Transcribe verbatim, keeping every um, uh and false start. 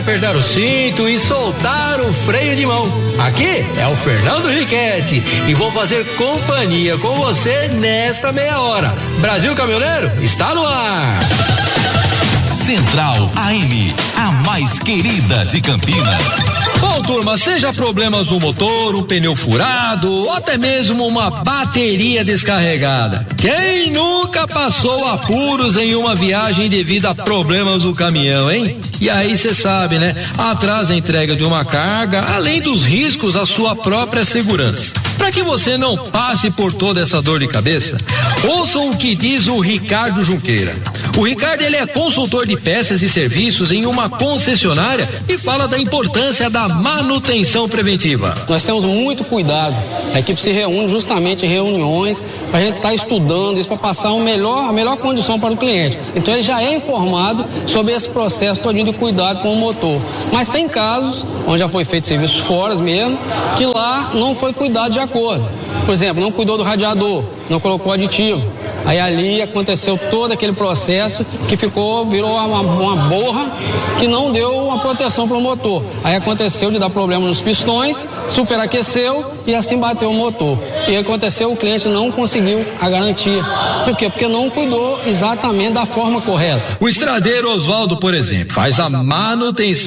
apertar o cinto e soltar o freio de mão. Aqui é o Fernando Riquetti e vou fazer companhia com você nesta meia hora. Brasil Caminhoneiro está no ar. Central A M, a mais querida de Campinas. Bom, turma, seja problemas no motor, um pneu furado ou até mesmo uma bateria descarregada. Quem nunca passou apuros em uma viagem devido a problemas do caminhão, hein? E aí você sabe, né? Atrasa a entrega de uma carga, além dos riscos à sua própria segurança. Para que você não passe por toda essa dor de cabeça, ouçam o que diz o Ricardo Junqueira. O Ricardo, ele é consultor de peças e serviços em uma concessionária e fala da importância da manutenção preventiva. Nós temos muito cuidado. A equipe se reúne justamente em reuniões para a gente estar tá estudando isso, para passar um melhor, a melhor condição para o cliente. Então ele já é informado sobre esse processo todinho de cuidado com o motor. Mas tem casos, onde já foi feito serviços fora mesmo, que lá não foi cuidado de acordo. Por exemplo, não cuidou do radiador, não colocou aditivo. Aí ali aconteceu todo aquele processo que ficou, virou uma, uma borra que não deu uma proteção para o motor. Aí aconteceu de dar problema nos pistões, superaqueceu e assim bateu o motor. E aconteceu, o cliente não conseguiu a garantia. Por quê? Porque não cuidou exatamente da forma correta. O estradeiro Oswaldo, por exemplo, faz a manutenção